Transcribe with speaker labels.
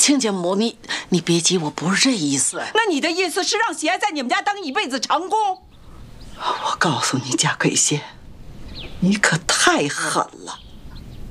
Speaker 1: 亲家母，你别急，我不是这意思。
Speaker 2: 那你的意思是让喜爱在你们家当一辈子长工？
Speaker 1: 我告诉你，贾桂仙，你可太狠了。